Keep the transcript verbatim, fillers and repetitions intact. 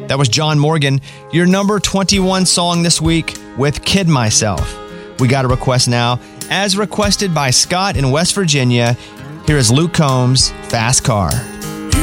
That was John Morgan, your number twenty-one song this week with Kid Myself. We got a request now. As requested by Scott in West Virginia, here is Luke Combs, Fast Car.